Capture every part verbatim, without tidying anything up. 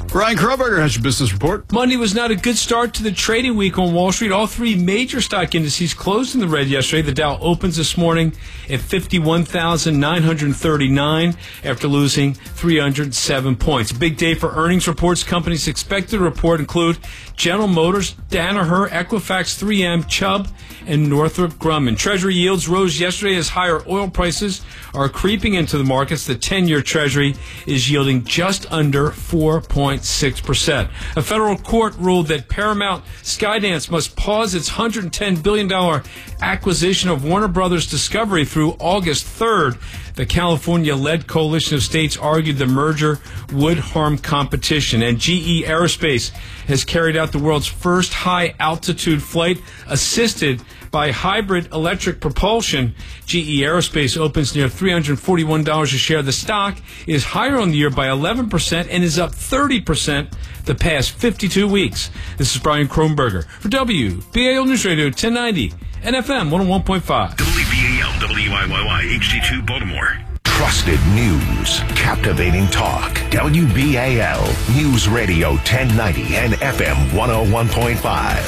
Ryan Kroberger has your business report. Monday was not a good start to the trading week on Wall Street. All three major stock indices closed in the red yesterday. The Dow opens this morning at fifty-one thousand nine hundred thirty-nine after losing three hundred seven points. Big day for earnings reports. Companies expected to report include General Motors, Danaher, Equifax, three M, Chubb, and Northrop Grumman. Treasury yields rose yesterday as higher oil prices are creeping into the markets. The ten-year Treasury is yielding just under four point six percent. A federal court ruled that Paramount Skydance must pause its one hundred ten billion dollars acquisition of Warner Brothers Discovery through August third. The California-led coalition of states argued the merger would harm competition. And G E Aerospace has carried out the world's first high-altitude flight assisted by hybrid electric propulsion. G E Aerospace opens near three hundred forty-one dollars a share. The stock is higher on the year by eleven percent and is up thirty percent the past fifty-two weeks. This is Brian Kronberger for W B A L News Radio ten ninety and F M one oh one point five. W B A L W I Y Y H D two Baltimore. Trusted news, captivating talk. W B A L News Radio ten ninety and F M one oh one point five.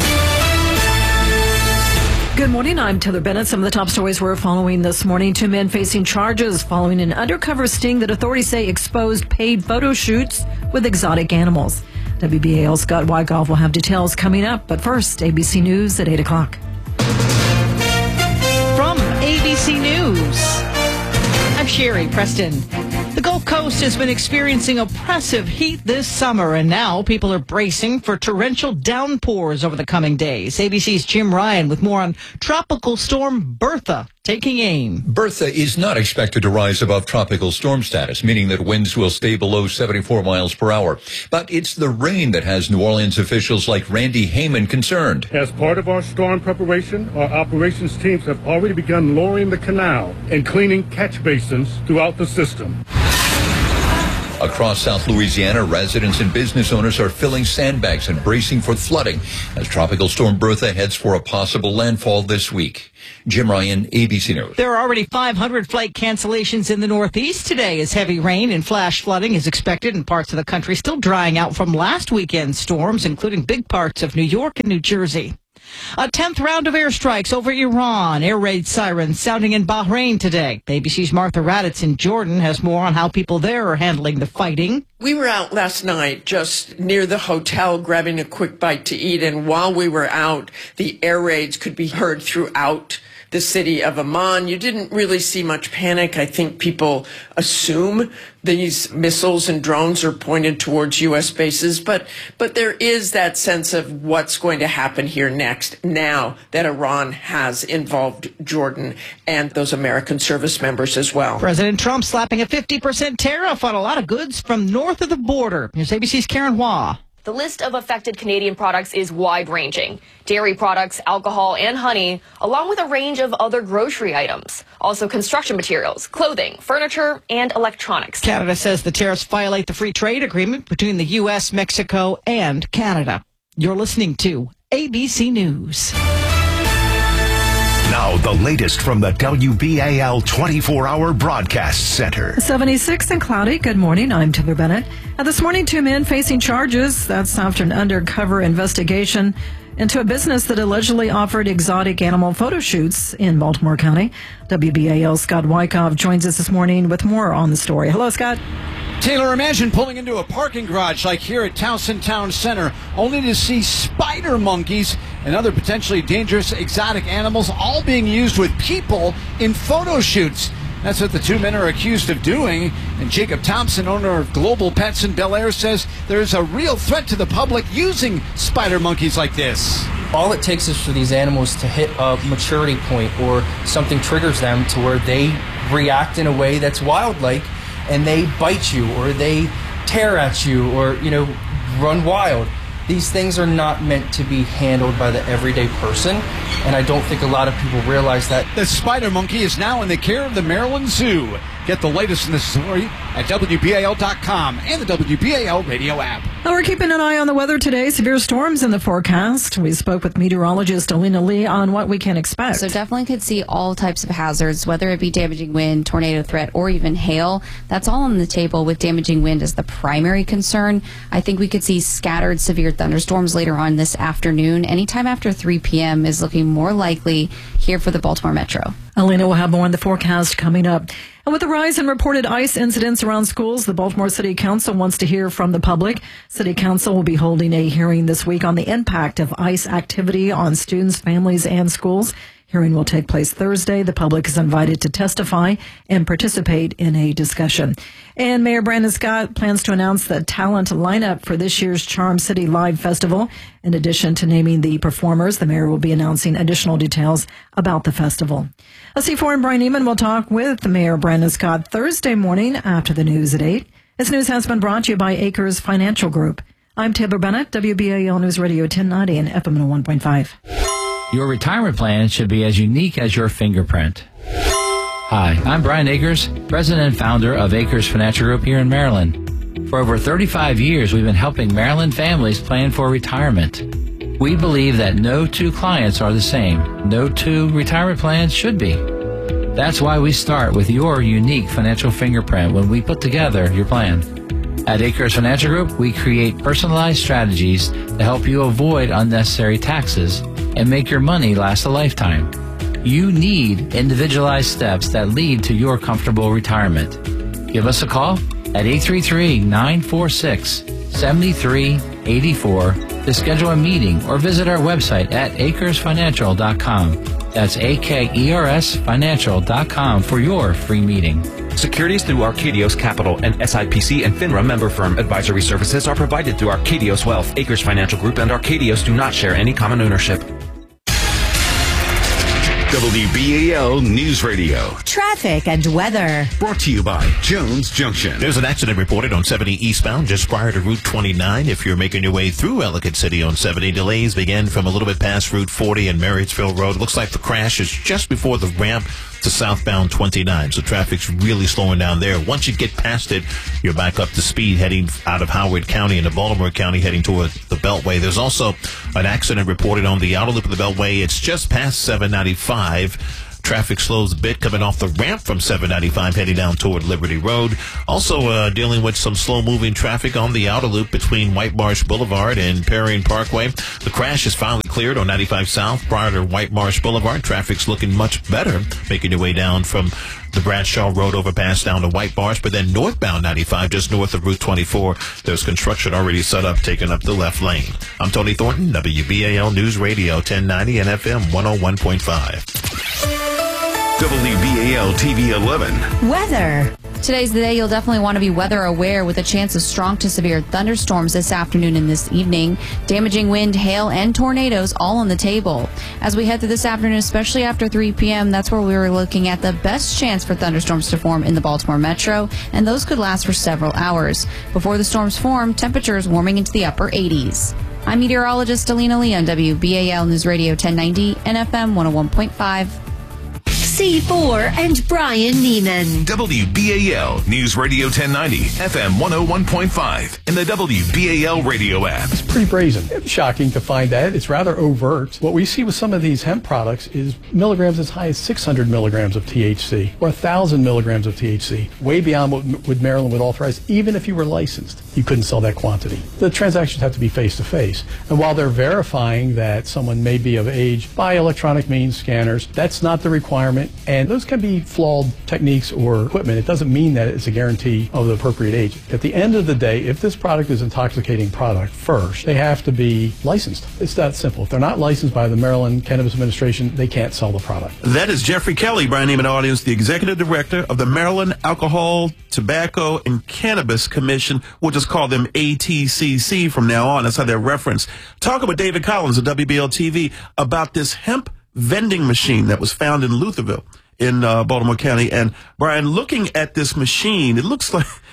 Good morning, I'm Taylor Bennett. Some of the top stories we're following this morning. Two men facing charges following an undercover sting that authorities say exposed paid photo shoots with exotic animals. W B A L's Scott Wyckoff will have details coming up. But first, A B C News at eight o'clock. From A B C News, I'm Sherry Preston. The Gulf Coast has been experiencing oppressive heat this summer, and now people are bracing for torrential downpours over the coming days. A B C's Jim Ryan with more on Tropical Storm Bertha taking aim. Bertha is not expected to rise above tropical storm status, meaning that winds will stay below seventy-four miles per hour. But it's the rain that has New Orleans officials like Randy Heyman concerned. As part of our storm preparation, our operations teams have already begun lowering the canal and cleaning catch basins throughout the system. Across South Louisiana, residents and business owners are filling sandbags and bracing for flooding as Tropical Storm Bertha heads for a possible landfall this week. Jim Ryan, A B C News. There are already five hundred flight cancellations in the Northeast today as heavy rain and flash flooding is expected in parts of the country still drying out from last weekend's storms, including big parts of New York and New Jersey. A tenth round of airstrikes over Iran. Air raid sirens sounding in Bahrain today. A B C's Martha Raddatz in Jordan has more on how people there are handling the fighting. We were out last night just near the hotel grabbing a quick bite to eat, and while we were out, the air raids could be heard throughout the city of Amman. You didn't really see much panic. I think people assume these missiles and drones are pointed towards U S bases, but but there is that sense of what's going to happen here next now that Iran has involved Jordan and those American service members as well. President Trump slapping a fifty percent tariff on a lot of goods from north of the border. Here's A B C's Karen Hua. The list of affected Canadian products is wide-ranging. Dairy products, alcohol, and honey, along with a range of other grocery items. Also construction materials, clothing, furniture, and electronics. Canada says the tariffs violate the free trade agreement between the U S, Mexico, and Canada. You're listening to A B C News. Now, the latest from the W B A L twenty-four hour Broadcast Center. seventy-six and cloudy. Good morning. I'm Taylor Bennett. Now, this morning, two men facing charges. That's after an undercover investigation into a business that allegedly offered exotic animal photo shoots in Baltimore County. W B A L's Scott Wyckoff joins us this morning with more on the story. Hello, Scott. Taylor, imagine pulling into a parking garage like here at Towson Town Center, only to see spider monkeys and other potentially dangerous exotic animals all being used with people in photo shoots. That's what the two men are accused of doing. And Jacob Thompson, owner of Global Pets in Bel Air, says there's a real threat to the public using spider monkeys like this. All it takes is for these animals to hit a maturity point or something triggers them to where they react in a way that's wild-like, and they bite you or they tear at you or, you know, run wild. These things are not meant to be handled by the everyday person, and I don't think a lot of people realize that. The spider monkey is now in the care of the Maryland Zoo. Get the latest in this story at W B A L dot com and the W B A L radio app. Now we're keeping an eye on the weather today. Severe storms in the forecast. We spoke with meteorologist Alina Lee on what we can expect. So definitely could see all types of hazards, whether it be damaging wind, tornado threat, or even hail. That's all on the table, with damaging wind as the primary concern. I think we could see scattered severe thunderstorms later on this afternoon. Anytime after three p.m. is looking more likely here for the Baltimore Metro. Alina will have more on the forecast coming up. And with the rise in reported ICE incidents around schools, the Baltimore City Council wants to hear from the public. City Council will be holding a hearing this week on the impact of ICE activity on students, families, and schools. Hearing will take place Thursday. The public is invited to testify and participate in a discussion. And Mayor Brandon Scott plans to announce the talent lineup for this year's Charm City Live Festival. In addition to naming the performers, the mayor will be announcing additional details about the festival. A C four and Brian Eman will talk with Mayor Brandon Scott Thursday morning after the news at eight. This news has been brought to you by Acres Financial Group. I'm Taylor Bennett, W B A L News Radio ten ninety and F M one oh one point five. Your retirement plan should be as unique as your fingerprint. Hi, I'm Brian Akers, president and founder of Acres Financial Group here in Maryland. For over thirty-five years, we've been helping Maryland families plan for retirement. We believe that no two clients are the same. No two retirement plans should be. That's why we start with your unique financial fingerprint when we put together your plan. At Acres Financial Group, we create personalized strategies to help you avoid unnecessary taxes and make your money last a lifetime. You need individualized steps that lead to your comfortable retirement. Give us a call at eight three three, nine four six, seven three eight four to schedule a meeting or visit our website at acres financial dot com. That's A K E R S financial dot com for your free meeting. Securities through Arcadios Capital and S I P C and FINRA member firm. Advisory services are provided through Arcadios Wealth. Acres Financial Group and Arcadios do not share any common ownership. W B A L News Radio. Traffic and weather. Brought to you by Jones Junction. There's an accident reported on seventy eastbound just prior to Route twenty-nine. If you're making your way through Ellicott City on seventy, delays began from a little bit past Route forty and Marysville Road. It looks like the crash is just before the ramp to southbound twenty-nine. So traffic's really slowing down there. Once you get past it, you're back up to speed heading out of Howard County into Baltimore County heading toward the Beltway. There's also an accident reported on the outer loop of the Beltway. It's just past seven ninety-five. Traffic slows a bit coming off the ramp from seven ninety-five heading down toward Liberty Road. Also uh, dealing with some slow-moving traffic on the outer loop between White Marsh Boulevard and Perrine Parkway. The crash is finally cleared on ninety-five South prior to White Marsh Boulevard. Traffic's looking much better, making your way down from the Bradshaw Road overpass down to White Marsh, but then northbound ninety-five, just north of Route twenty-four, there's construction already set up, taking up the left lane. I'm Tony Thornton, W B A L News Radio ten ninety and F M one oh one point five. W B A L T V eleven. Weather. Today's the day you'll definitely want to be weather aware, with a chance of strong to severe thunderstorms this afternoon and this evening. Damaging wind, hail, and tornadoes all on the table. As we head through this afternoon, especially after three p.m., that's where we were looking at the best chance for thunderstorms to form in the Baltimore Metro, and those could last for several hours. Before the storms form, temperatures warming into the upper eighties. I'm meteorologist Alina Lee on W B A L News Radio ten ninety and F M one oh one point five. C four and Brian Neiman. W B A L News Radio ten ninety, F M one oh one point five, and the W B A L radio app. It's pretty brazen. It's shocking to find that. It's rather overt. What we see with some of these hemp products is milligrams as high as six hundred milligrams of T H C or one thousand milligrams of T H C, way beyond what, what Maryland would authorize. Even if you were licensed, you couldn't sell that quantity. The transactions have to be face-to-face. And while they're verifying that someone may be of age by electronic means, scanners, that's not the requirement. And those can be flawed techniques or equipment. It doesn't mean that it's a guarantee of the appropriate age. At the end of the day, if this product is an intoxicating product, first, they have to be licensed. It's that simple. If they're not licensed by the Maryland Cannabis Administration, they can't sell the product. That is Jeffrey Kelly, Brian Neiman audience, the Executive Director of the Maryland Alcohol, Tobacco, and Cannabis Commission. We'll just call them A T C C from now on. That's how they're referenced. Talking with David Collins of W B L T V about this hemp vending machine that was found in Lutherville in uh, Baltimore County. And Brian, looking at this machine, it looks like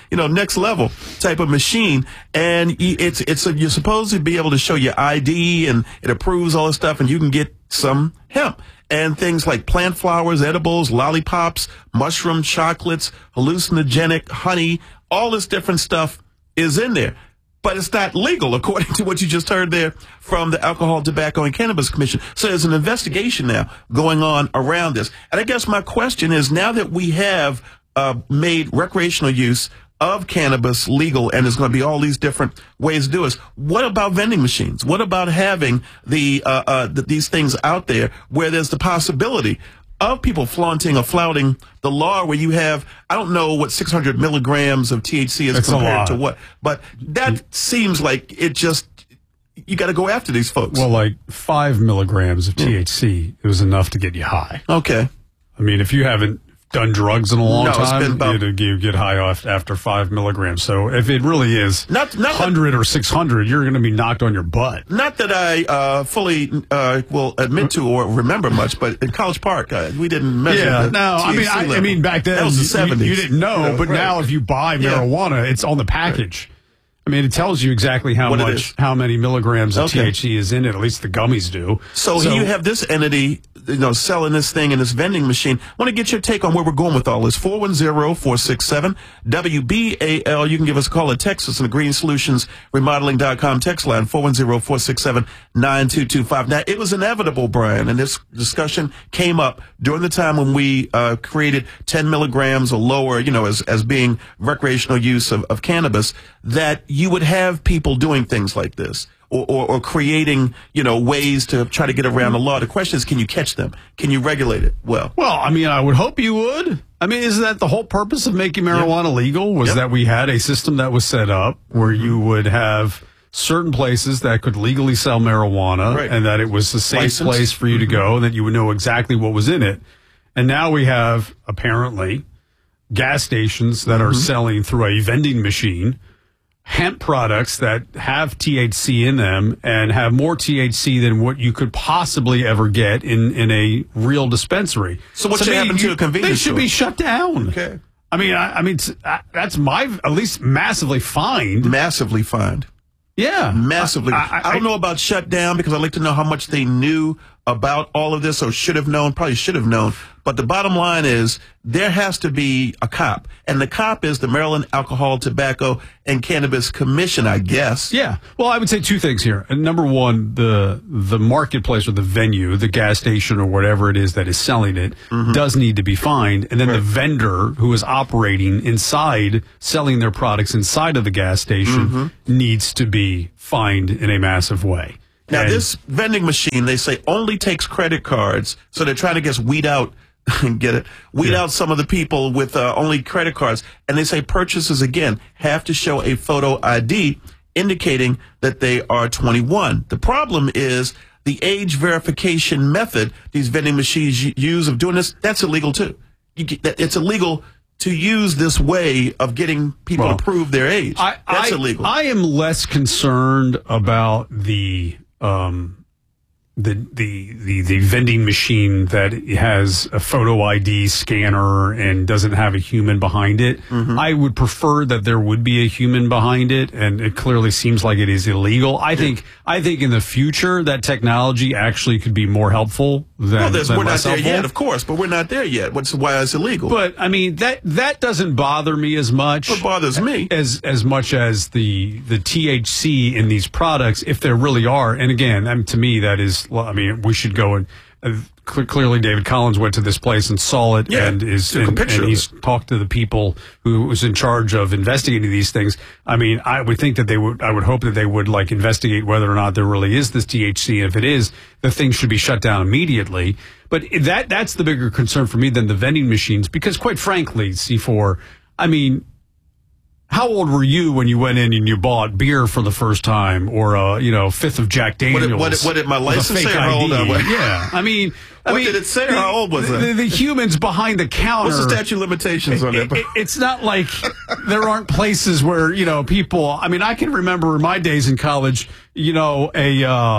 you know, next level type of machine. And it's, it's, a, you're supposed to be able to show your I D and it approves all this stuff and you can get some hemp. And things like plant flowers, edibles, lollipops, mushroom chocolates, hallucinogenic honey, all this different stuff is in there. But it's not legal, according to what you just heard there from the Alcohol, Tobacco, and Cannabis Commission. So there's an investigation now going on around this. And I guess my question is, now that we have uh, made recreational use of cannabis legal, and there's going to be all these different ways to do it, what about vending machines? What about having the, uh, uh, the these things out there where there's the possibility of people flaunting or flouting the law, where you have, I don't know what six hundred milligrams of T H C is It's compared to what, but that seems like it just, you got to go after these folks. Well, like five milligrams of T H C, it was enough to get you high. Okay. I mean, if you haven't done drugs in a long No, it's been time, about- you, you get high off after five milligrams. So if it really is Not- not one hundred or six hundred, you're going to be knocked on your butt. Not that I uh, fully uh, will admit to or remember much, but in College Park, uh, we didn't measure Yeah, the no, I T H C mean, I, I level. mean, back then that was the you- seventies. You, didn't know, You know, but right. now if you buy Yeah. marijuana, it's on the package. I mean, it tells you exactly how What it much, is. how many milligrams of Okay. T H C is in it. At least the gummies do. So, you have this entity, you know, selling this thing in this vending machine. I want to get your take on where we're going with all this. four one zero, four six seven, W B A L. You can give us a call at Texas and Green Solutions Remodeling dot com text line four one zero, four six seven, nine two two five. Now, it was inevitable, Brian, and this discussion came up during the time when we uh, created ten milligrams or lower, you know, as, as being recreational use of, of cannabis, that you would have people doing things like this. Or, or, or creating, you know, ways to try to get around the law. The question is, can you catch them? Can you regulate it? Well, Well, I mean, I would hope you would. I mean, isn't that the whole purpose of making marijuana legal? Was Yep. that we had a system that was set up where you would have certain places that could legally sell marijuana, Right. and that it was a safe Licensed. place for you to go, and that you would know exactly what was in it. And now we have, apparently, gas stations that are selling through a vending machine hemp products that have T H C in them and have more T H C than what you could possibly ever get in, in a real dispensary. So what should me, happen to you- a convenience They should store? be shut down. Okay. I mean, I, I mean, it's- uh, that's my, at least massively fined. Massively fined. Yeah. Massively. I- I, I- don't know about shut down because I'd like to know how much they knew about all of this or should have known, probably should have known. But the bottom line is there has to be a cop. And the cop is the Maryland Alcohol, Tobacco, and Cannabis Commission, I guess. Yeah. Well, I would say two things here. And number one, the the marketplace or the venue, the gas station or whatever it is that is selling it, does need to be fined. And then the vendor who is operating inside, selling their products inside of the gas station, needs to be fined in a massive way. Now, And- this vending machine, they say, only takes credit cards. So they're trying to guess weed out, get it, weed out some of the people with uh, only credit cards. And they say purchases, again, have to show a photo I D indicating that they are twenty-one. The problem is the age verification method these vending machines u- use of doing this, that's illegal too. You get, that- it's illegal to use this way of getting people Well, to prove their age. I, that's I, illegal. I am less concerned about the um, the, the the the vending machine that has a photo I D scanner and doesn't have a human behind it. I would prefer that there would be a human behind it, and it clearly seems like it is illegal. I think I think in the future that technology actually could be more helpful than, well, there's, than we're not less there helpful. yet, of course, but we're not there yet. What's why it's illegal? But I mean that that doesn't bother me as much. What bothers me as as much as the the T H C in these products, if there really are. And again, I mean, to me, that is. Well, I mean, we should go and uh, cl- clearly David Collins went to this place and saw it, Yeah, and is took a and, picture and of he's talked to the people who was in charge of investigating these things. I mean, I would think that they would. I would hope that they would like investigate whether or not there really is this T H C. And if it is, the thing should be shut down immediately. But that that's the bigger concern for me than the vending machines, because quite frankly, C four, I mean, how old were you when you went in and you bought beer for the first time, or a you know fifth of Jack Daniels? What did- what did- what did my with a license fake say or how old I D? I was? Yeah, I mean, I What mean, did it say or how old was the, I? The, the humans behind the counter. What's the statute of limitations on It- that? it- it's not like there aren't places where you know people. I mean, I can remember in my days in college, you know, a uh,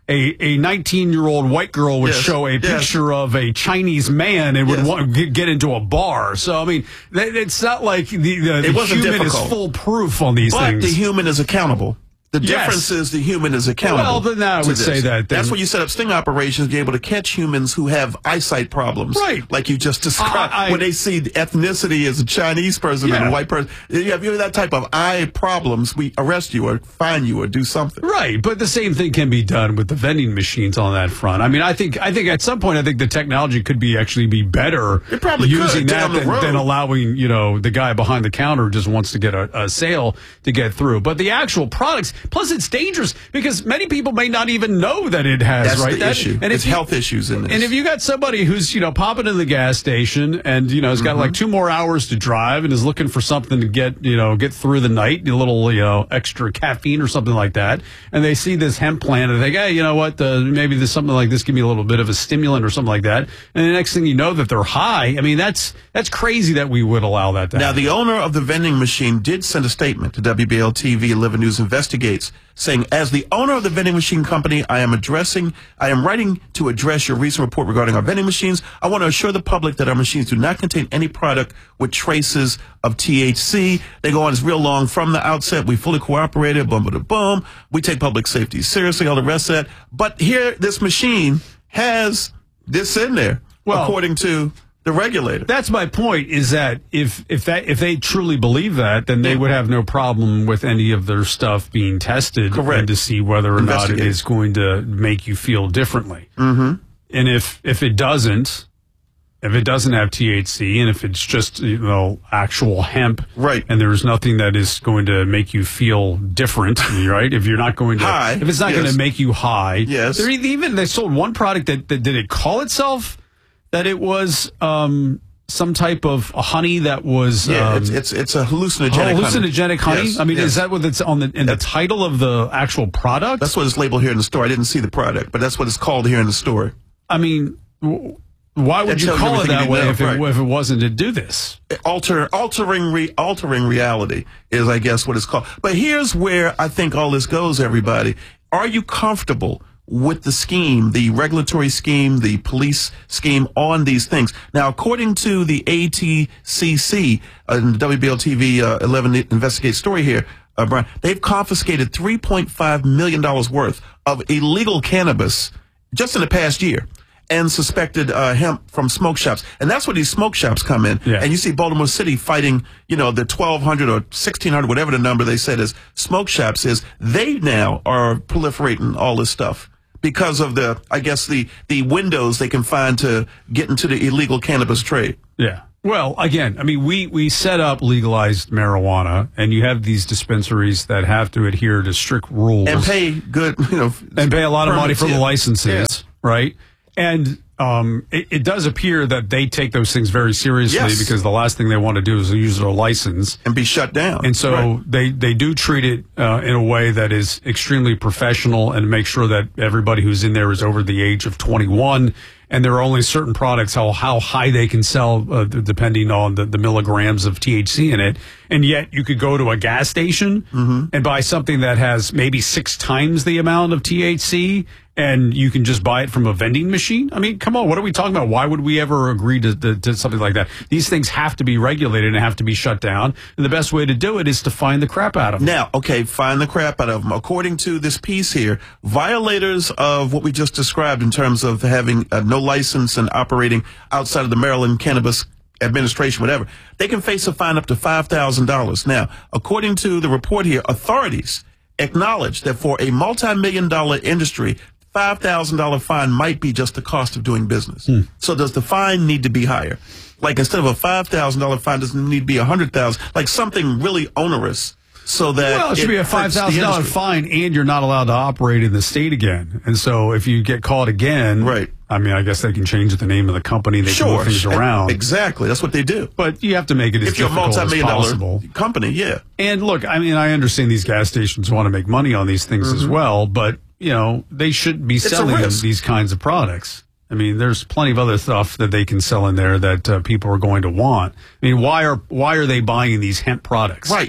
a a nineteen-year-old white girl would Yes, show a yes. picture of a Chinese man and would Yes. want to get into a bar. So I mean, that, it's not like the the, the It wasn't human difficult. is foolproof on these But things. the human is accountable. The Yes. difference is the human is accountable. Well, then I to would this. say that then- That's why you set up sting operations to be able to catch humans who have eyesight problems. Right. Like you just described. I- I- when they see the ethnicity as a Chinese person and Yeah. a white person. If you have that type of eye problems, we arrest you or fine you or do something. Right, but the same thing can be done with the vending machines on that front. I mean, I think I think at some point, I think the technology could be actually be better It probably using could that down the than, road. than allowing you know the guy behind the counter who just wants to get a, a sale to get through. But the actual products, plus it's dangerous because many people may not even know that it has. That's right, the that, issue. And It's if you- health issues in this. And if you got somebody who's you know popping in the gas station and you know has got Mm-hmm. like two more hours to drive and is looking for something to get you know get through the night, a little you know extra caffeine or something like that, and they see this hemp plant and they think, hey, you know what, uh, maybe there's something like this, give me a little bit of a stimulant or something like that, and the next thing you know that they're high. I mean, that's that's crazy that we would allow that to Now, happen. the owner of the vending machine did send a statement to W B L T V eleven News Investigates saying, as the owner of the vending machine company, I am addressing, I am writing to address your recent report regarding our vending machines. I want to assure the public that our machines do not contain any product with traces of T H C. They go on, it's real long from the outset. We fully cooperated, boom, boom, boom. We take public safety seriously, all the rest of that. But here, this machine has this in there, Well, according to the regulator. That's my point. Is that if if that if they truly believe that, then they would have no problem with any of their stuff being tested Correct. and to see whether or not it Investigate. is going to make you feel differently. Mm-hmm. And if if it doesn't, if it doesn't have T H C, and if it's just you know actual hemp, right, and there's nothing that is going to make you feel different, right? If you're not going to, High, if it's not yes. going to make you high, Yes. They're even they sold one product that, that did it call itself that it was um, some type of honey that was Yeah, um, it's, it's it's a hallucinogenic hallucinogenic honey. Yes, I mean, yes. is that what it's on the in the title of the actual product? That's what it's labeled here in the store. I didn't see the product, but that's what it's called here in the store. I mean, w- why would That you tells call it everything that you way know, if it, right. if it wasn't to do this? Alter, altering, re, altering reality is, I guess, what it's called. But here's where I think all this goes, everybody. Are you comfortable with the scheme, the regulatory scheme, the police scheme on these things? Now, according to the A T C C, uh, in the W B L T V uh, eleven Investigate story here, uh, Brian, they've confiscated three point five million dollars worth of illegal cannabis just in the past year, and suspected uh, hemp from smoke shops. And that's where these smoke shops come in. Yeah. And you see Baltimore City fighting, you know, the twelve hundred or sixteen hundred, whatever the number they said is smoke shops is. They now are proliferating all this stuff because of the, I guess, the, the windows they can find to get into the illegal cannabis trade. Yeah. Well, again, I mean, we, we set up legalized marijuana, and you have these dispensaries that have to adhere to strict rules. And pay good, you know. And pay a lot of money permits, for the yeah. licenses, right? And um, it, it does appear that they take those things very seriously Yes. because the last thing they want to do is use their license and be shut down. And so Right. they, they do treat it uh, in a way that is extremely professional and make sure that everybody who's in there is over the age of twenty-one. And there are only certain products how how high they can sell uh, d- depending on the, the milligrams of T H C in it. And yet you could go to a gas station Mm-hmm. and buy something that has maybe six times the amount of T H C, and you can just buy it from a vending machine. I mean, come on, what are we talking about? Why would we ever agree to, to, to something like that? These things have to be regulated and have to be shut down. And the best way to do it is to find the crap out of them. Now, okay, find the crap out of them. According to this piece here, violators of what we just described in terms of having uh, no license and operating outside of the Maryland Cannabis Administration, whatever, they can face a fine up to five thousand dollars. Now, according to the report here, authorities acknowledge that for a multi-million dollar industry, five thousand dollars fine might be just the cost of doing business. Hmm. So does the fine need to be higher? Like instead of a five thousand dollars fine, does it need to be one hundred thousand dollars? Like something really onerous so that Well, it should be a hurts five the thousand dollars industry. fine, and you're not allowed to operate in the state again. And so, if you get caught again, right? I mean, I guess they can change the name of the company. They can Sure, move things around. Exactly, that's what they do. But you have to make it as If you're a difficult as multi-million dollar possible. company, yeah. And look, I mean, I understand these gas stations want to make money on these things as Mhm. well, but you know, they shouldn't be It's a selling them risk. these kinds of products. I mean, there's plenty of other stuff that they can sell in there that uh, people are going to want. I mean, why are why are they buying these hemp products? Right.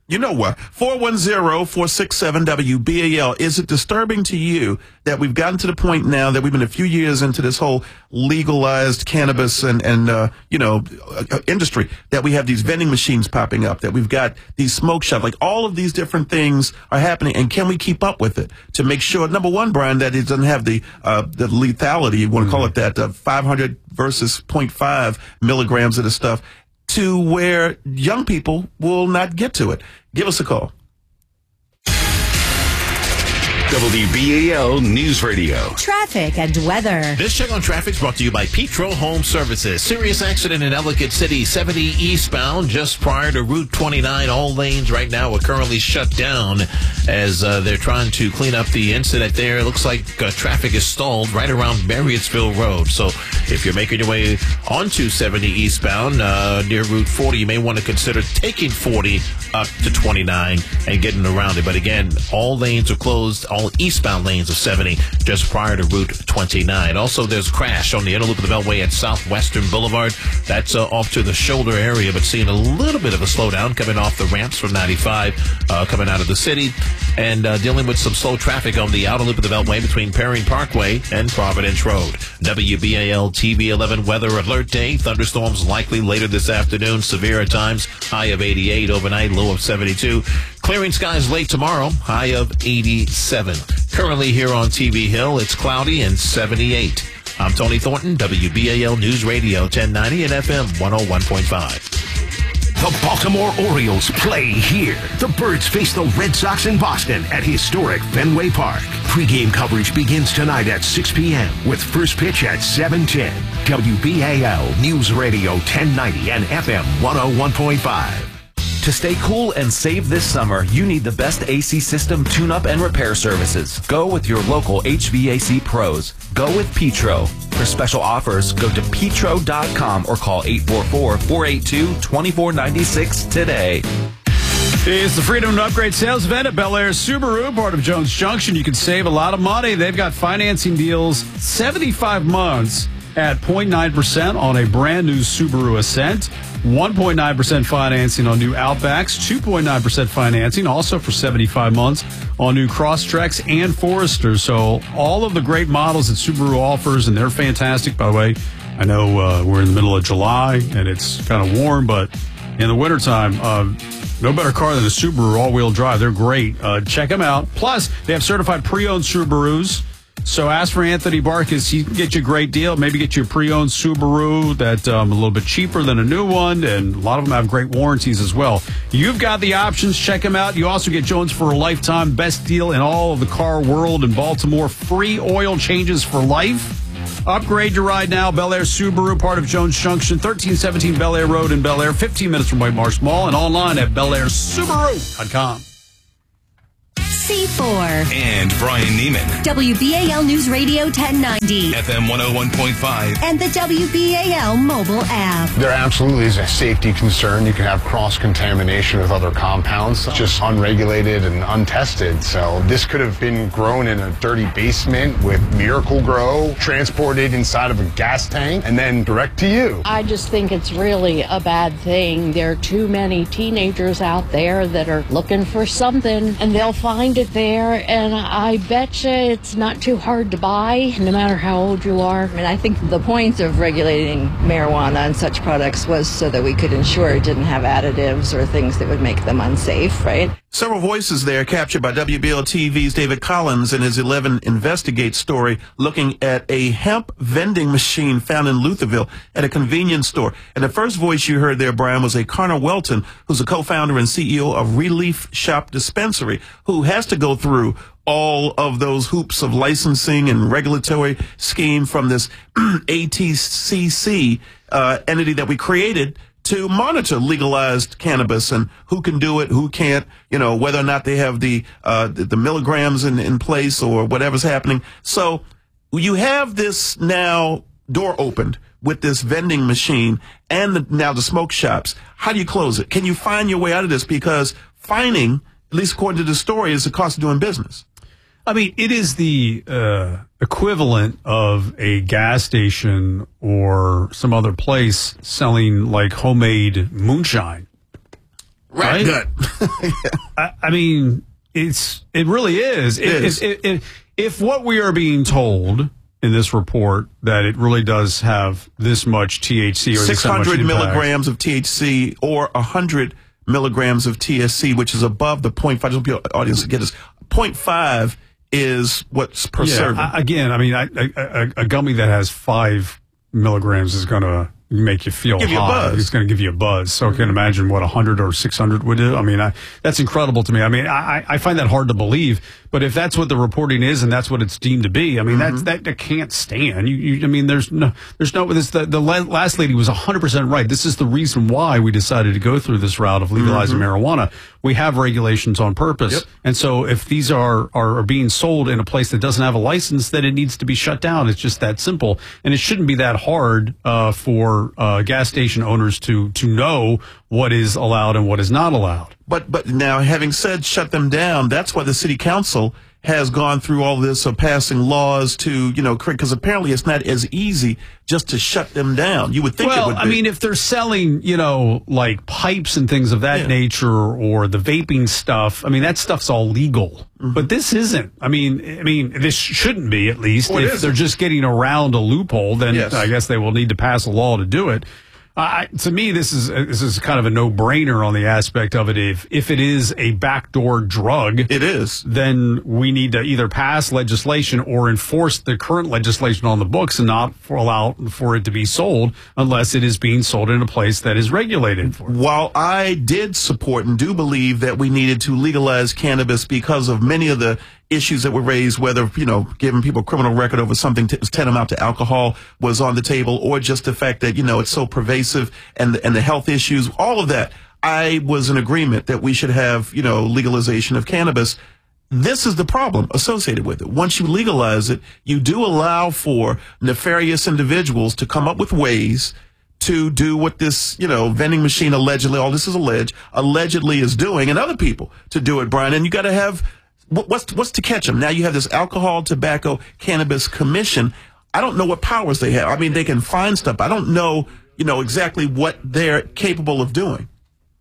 You know what? four one zero, four six seven, W B A L. Is it disturbing to you that we've gotten to the point now that we've been a few years into this whole legalized cannabis and, and uh, you know, uh, industry, that we have these vending machines popping up, that we've got these smoke shops, like all of these different things are happening, and can we keep up with it to make sure, number one, Brian, that it doesn't have the uh, the lethality, you want to call it that, uh, five hundred versus zero point five milligrams of the stuff, to where young people will not get to it. Give us a call. W B A L News Radio. Traffic and weather. This check on traffic is brought to you by Petro Home Services. Serious accident in Ellicott City, seventy eastbound, just prior to Route twenty-nine. All lanes right now are currently shut down as uh, they're trying to clean up the incident there. It looks like uh, traffic is stalled right around Marriottsville Road. So if you're making your way onto seventy eastbound uh, near Route forty, you may want to consider taking forty up to twenty-nine and getting around it. But again, all lanes are closed. All eastbound lanes of seventy just prior to Route twenty-nine. Also, there's a crash on the inner loop of the Beltway at Southwestern Boulevard. That's uh, off to the shoulder area, but seeing a little bit of a slowdown coming off the ramps from ninety-five, uh, coming out of the city, and uh, dealing with some slow traffic on the outer loop of the Beltway between Perrine Parkway and Providence Road. W B A L T V eleven weather alert day. Thunderstorms likely later this afternoon. Severe at times. High of eighty-eight overnight, low of seventy-two. Clearing skies late tomorrow, high of eighty-seven. Currently here on T V Hill, it's cloudy and seventy-eight. I'm Tony Thornton, W B A L News Radio ten ninety and F M one oh one point five. The Baltimore Orioles play here. The Birds face the Red Sox in Boston at historic Fenway Park. Pre-game coverage begins tonight at six p.m. with first pitch at seven ten. W B A L News Radio ten ninety and F M one oh one point five. To stay cool and save this summer, you need the best A C system tune-up and repair services. Go with your local H V A C pros. Go with Petro. For special offers, go to petro dot com or call eight four four, four eight two, two four nine six today. It's the Freedom to Upgrade sales event at Bel Air Subaru, part of Jones Junction. You can save a lot of money. They've got financing deals seventy-five months at zero point nine percent on a brand new Subaru Ascent, one point nine percent financing on new Outbacks, two point nine percent financing also for seventy-five months on new Crosstreks and Foresters. So all of the great models that Subaru offers, and they're fantastic. By the way, I know uh, we're in the middle of July and it's kind of warm, but in the wintertime, uh, no better car than a Subaru all-wheel drive. They're great. Uh, check them out. Plus, they have certified pre-owned Subarus. So ask for Anthony Barkis. He can get you a great deal. Maybe get you a pre-owned Subaru that's um, a little bit cheaper than a new one, and a lot of them have great warranties as well. You've got the options. Check them out. You also get Jones for a lifetime. Best deal in all of the car world in Baltimore. Free oil changes for life. Upgrade your ride now. Bel Air Subaru, part of Jones Junction, thirteen seventeen Bel Air Road in Bel Air, fifteen minutes from White Marsh Mall, and online at bel air subaru dot com. C four. And Brian Neiman. W B A L News Radio ten ninety. F M one oh one point five. And the W B A L mobile app. There absolutely is a safety concern. You can have cross-contamination with other compounds, just unregulated and untested. So this could have been grown in a dirty basement with Miracle-Gro, transported inside of a gas tank, and then direct to you. I just think it's really a bad thing. There are too many teenagers out there that are looking for something, and they'll find it there, and I bet you it's not too hard to buy, no matter how old you are. I mean, I think the point of regulating marijuana and such products was so that we could ensure it didn't have additives or things that would make them unsafe, right? Several voices there captured by W B L T V's David Collins in his eleven Investigate story, looking at a hemp vending machine found in Lutherville at a convenience store. And the first voice you heard there, Brian, was a Connor Welton, who's a co-founder and C E O of Relief Shop Dispensary, who has to go through all of those hoops of licensing and regulatory scheme from this A T C C uh, entity that we created to monitor legalized cannabis and who can do it, who can't, you know, whether or not they have the uh, the, the milligrams in, in place or whatever's happening. So you have this now door opened with this vending machine and the, now the smoke shops. How do you close it? Can you find your way out of this? Because fining, at least according to the story, is the cost of doing business. I mean, it is the uh, equivalent of a gas station or some other place selling like homemade moonshine. Rat right? gut. I, I mean, it's it really is. It If, is. if, if, if what we are being told in this report that it really does have this much T H C or six this much hundred impact, milligrams of T H C or one hundred milligrams of T S C, which is above the point five. Just hope your audience to get this. point five is what's per yeah, serving. I, again, I mean, I, I, a, a gummy that has five milligrams is going to make you feel Give you a high. buzz. It's going to give you a buzz. So I can imagine what one hundred or six hundred would do. I mean, I, that's incredible to me. I mean, I, I find that hard to believe. But if that's what the reporting is and that's what it's deemed to be, I mean, Mm-hmm. that's, that, that can't stand. You, you, I mean, there's no, there's no, this, the, the la- last lady was one hundred percent right. This is the reason why we decided to go through this route of legalizing Mm-hmm. marijuana. We have regulations on purpose. Yep. And so if these are, are, are being sold in a place that doesn't have a license, then it needs to be shut down. It's just that simple. And it shouldn't be that hard, uh, for, uh, gas station owners to, to know what is allowed and what is not allowed. But but now, having said shut them down, that's why the city council has gone through all this of passing laws to, you know, because apparently it's not as easy just to shut them down. You would think well, it would be. I mean, if they're selling, you know, like pipes and things of that Yeah. nature, or the vaping stuff, I mean, that stuff's all legal. Mm-hmm. But this isn't. I mean, I mean, this shouldn't be, at least. Well, it if isn't. they're just getting around a loophole, then Yes. I guess they will need to pass a law to do it. I, to me, this is this is kind of a no-brainer on the aspect of it. If if it is a backdoor drug, it is. Then we need to either pass legislation or enforce the current legislation on the books and not for allow for it to be sold unless it is being sold in a place that is regulated for it. While I did support and do believe that we needed to legalize cannabis because of many of the issues that were raised, whether, you know, giving people a criminal record over something t- tantamount to alcohol was on the table, or just the fact that, you know, it's so pervasive and the, and the health issues, all of that, I was in agreement that we should have, you know, legalization of cannabis. This is the problem associated with it. Once you legalize it, you do allow for nefarious individuals to come up with ways to do what this, you know, vending machine allegedly, all this is alleged, allegedly is doing, and other people to do it, Brian. And you got to have, what's what's to catch them? Now you have this Alcohol, Tobacco, Cannabis Commission. I don't know what powers they have. I mean, they can find stuff. I don't know, you know, exactly what they're capable of doing.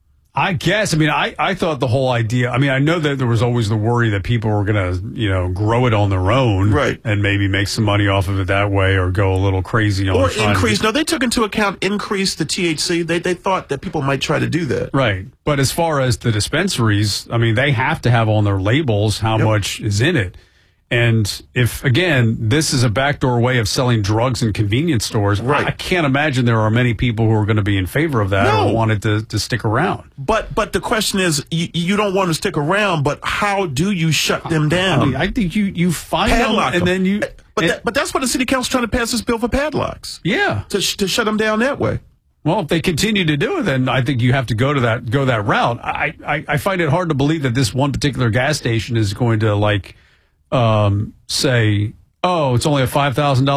I guess. I mean, I, I thought the whole idea, I mean, I know that there was always the worry that people were going to, you know, grow it on their own. Right. And maybe make some money off of it that way, or go a little crazy on Or trying to- increase. No, they took into account increase the T H C. They they thought that people might try to do that. Right. But as far as the dispensaries, I mean, they have to have on their labels how much is in it. And if, again, this is a backdoor way of selling drugs in convenience stores, Right. I, I can't imagine there are many people who are going to be in favor of that No. or wanted to, to stick around. But but the question is, you, you don't want to stick around, but how do you shut them down? I mean, I think you, you find Padlock them and then you... But it- that, but that's why the city council's trying to pass this bill for padlocks. Yeah. To sh- to shut them down that way. Well, if they continue to do it, then I think you have to go to that go that route. I, I, I find it hard to believe that this one particular gas station is going to, like, um, say, oh, it's only a five thousand dollars